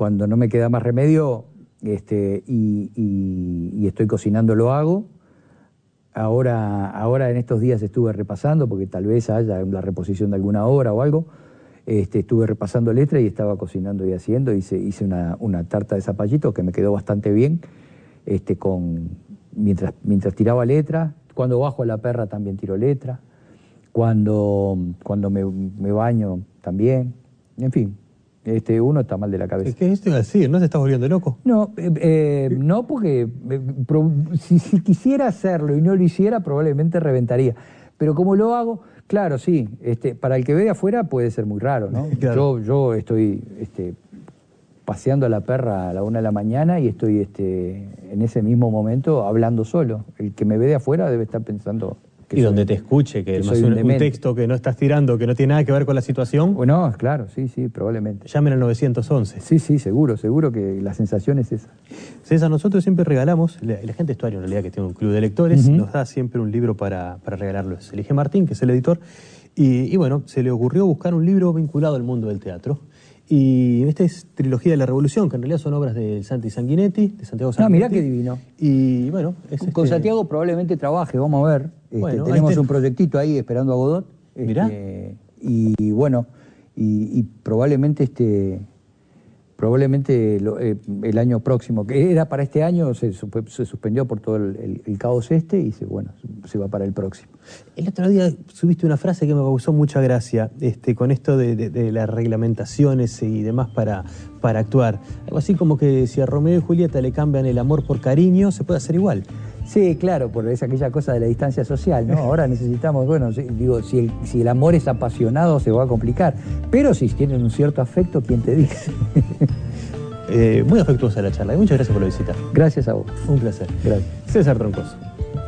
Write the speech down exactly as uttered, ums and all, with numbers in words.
cuando no me queda más remedio este, y, y, y estoy cocinando, lo hago. Ahora, ahora en estos días estuve repasando, porque tal vez haya la reposición de alguna obra o algo. Este, estuve repasando letra y estaba cocinando y haciendo. Hice, hice una, una tarta de zapallito que me quedó bastante bien, este, con, mientras, mientras tiraba letra. Cuando bajo a la perra también tiro letra. Cuando, cuando me, me baño también. En fin, este, uno está mal de la cabeza. ¿Qué es esto iba a decir? ¿No te estás volviendo loco? No, eh, eh, no porque eh, pro, si, si quisiera hacerlo y no lo hiciera, probablemente reventaría. Pero como lo hago, claro, sí, este, para el que ve de afuera puede ser muy raro, ¿no? Claro. Yo, yo estoy este, paseando a la perra a la una de la mañana y estoy este, en ese mismo momento hablando solo. El que me ve de afuera debe estar pensando... Y donde te escuche, que, que es un, un texto que no estás tirando, que no tiene nada que ver con la situación. Bueno, claro, sí, sí, probablemente. Llamen al nueve once. Sí, sí, seguro, seguro que la sensación es esa. César, nosotros siempre regalamos, la, la gente de Estuario en realidad que tiene un club de lectores, uh-huh. nos da siempre un libro para, para regalarlos. Elige Martín, que es el editor, y, y bueno, se le ocurrió buscar un libro vinculado al mundo del teatro. Y esta es Trilogía de la Revolución, que en realidad son obras de Santi Sanguinetti, de Santiago Sanguinetti. Ah, mirá qué divino. Y bueno, es con este... Santiago probablemente trabaje, vamos a ver. Este, bueno, tenemos te... un proyectito ahí esperando a Godot. Este, mirá. Y bueno, y, y probablemente este probablemente lo, eh, el año próximo, que era para este año, se, se suspendió por todo el, el, el caos este y se, bueno, se va para el próximo. El otro día subiste una frase que me causó mucha gracia, este, con esto de, de, de las reglamentaciones y demás para, para actuar. Algo así como que si a Romeo y Julieta le cambian el amor por cariño, se puede hacer igual. Sí, claro, por es aquella cosa de la distancia social, ¿no? Ahora necesitamos, bueno, digo, si el, si el amor es apasionado se va a complicar, pero si tienen un cierto afecto, ¿quién te dice? eh, muy afectuosa la charla y muchas gracias por la visita. Gracias a vos. Un placer. Gracias. César Troncoso.